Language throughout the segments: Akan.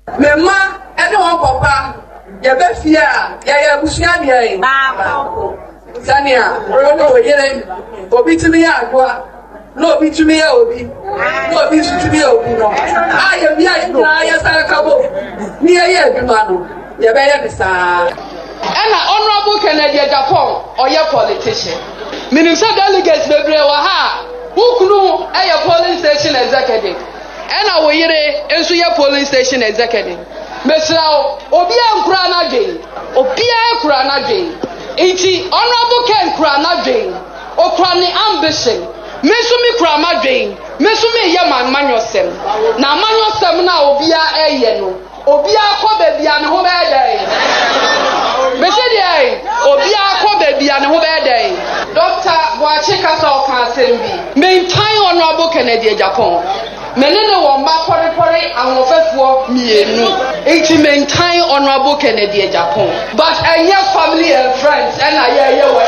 Mema ene won papa ye be fia ya busua de ba Sania no yere obi timi ya agwa no obi timi ya obi no obi timi ya obi no aye bi aye na aye sara kabo ni aye aduma no ye be ye bisa ena honorable Kennedy Japan oye politician minister delegates bebre wa ha ukunu eye polling station executive ena wo yere enso ye polling station executive mesrawo obi ankura na dwen obi akura na dwen enti honorable Ken kura na dwen okura ni ambition mesumi kura ma dwen mesumi ye manyosem na manyosem na obi a eye no obi akọ bebia ne ho be dey mesedi ai obi akọ bebia ne ho be dey Dr. Boachi kasa o kan sembi maintain honorable Kennedy Japan menene wo mba porepore ahofefuo mienu enti maintain honorable Kennedy Japan but enye family and friends and aye wa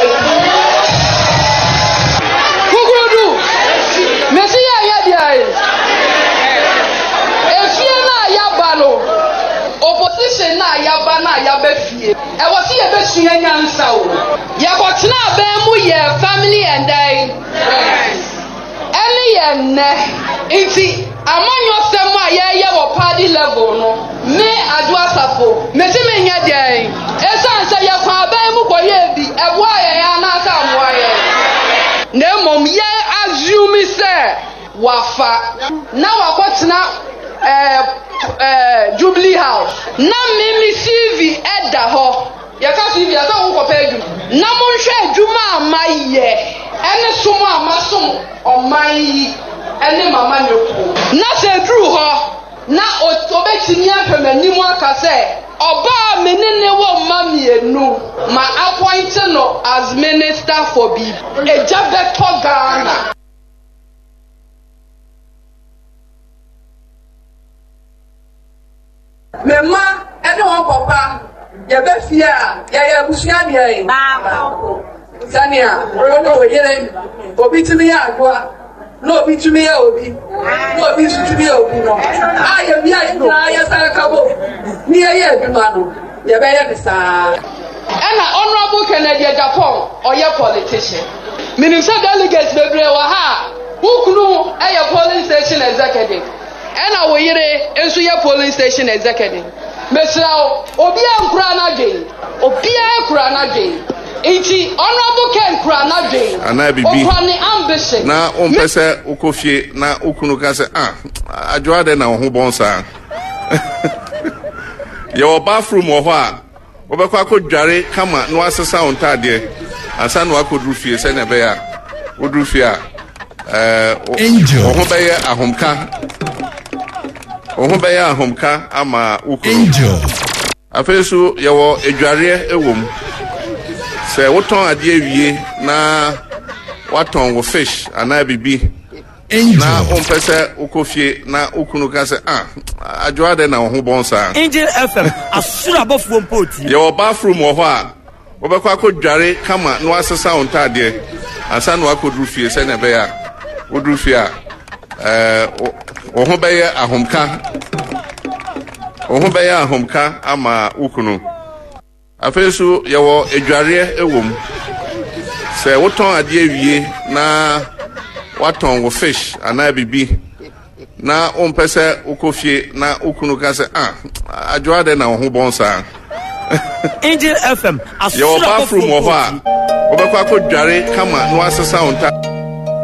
kugudu mesi ya dia efie na ya balo opposition na ya ba na ya be fie e wo se ye be sua nyansa o ye ko tena ba mu ye family and friends any ye ne enti amanyo semu a ye wo party level no me adwa safo me se me nya den esanse ye kwa ba mu boye bi ebo aye ya na aka mo aye na mom ye assume say wafa na wakotena Jubilee House na mimi CV eda ho ye ka CV ata wo ko pegu na mo nhwe adwuma amaye ene somo amasom oman ene mama nyoku na se dru ho na obetimi ahwemanimu aka se oba menene wo mamienu ma appoint no as minister for bi ejabeto Ghana Mema ene won papa ye be fia ya busua de ba Sania no yere obi timi ya agwa no obi timi ya obi no obi timi ya obi no aye bi aye na aye sara kabo ni aye aduma no ye be ye bisa ena honorable Kennedy Japan oye politician minister delegates bebre wa ha ukunu eye polling station executive ena wo yere enso ye polling station executive mesrawo obi ankura na dwen obi akura na dwen enti honorable Ken kura na dwen okura ni ambition na ompese ukofie na ukunu ka se adwoa de na ho bonsa ye o bathroom wo ho a obekwa akodware kama no asesa ontade asa no akodrufie se na be ya odrufie a ho be ye ahomka Ohun ya ahomka ama ukuru Angel afesu yewo edware ewom se woton ade awie na waton wo fish ana bibi Angel na ompese ukofie na ukunu ka se adwoa de na ho bonsa Angel FM asura bofuo mpoti yewo bathroom wo ho a obekwa akodware kama no asesa ontade asa no akodrufie se na be ya odrufie a ohun be ye ahomka ama ukunu afesu yewo edware ewom se woton ade awie na waton wo fish ana bibi na ompese ukofie na ukunu ka se adwoa de na ho bonsa Angel FM yewo bathroom wo ho a obekwa akodware kama no asesa onta